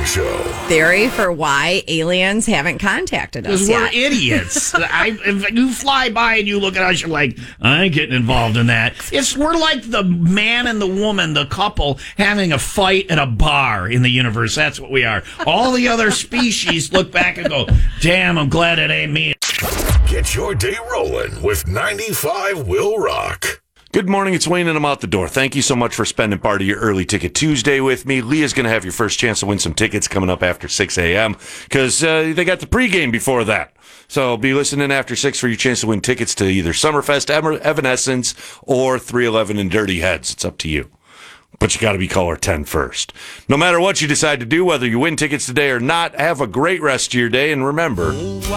Show. Theory for why aliens haven't contacted us Because yet. we're idiots. If you fly by and you look at us, you're like, I ain't getting involved in that. We're like the man and the woman, the couple, having a fight at a bar in the universe. That's what we are. All the other species look back and go, damn, I'm glad it ain't me. Get your day rolling with 95 Will Rock. Good morning, it's Wayne and I'm out the door. Thank you so much for spending part of your early ticket Tuesday with me. Leah's going to have your first chance to win some tickets coming up after 6 a.m. because they got the pregame before that. So be listening after 6 for your chance to win tickets to either Summerfest, Evanescence, or 311 and Dirty Heads. It's up to you. But you got to be caller 10 first. No matter what you decide to do, whether you win tickets today or not, have a great rest of your day. And remember,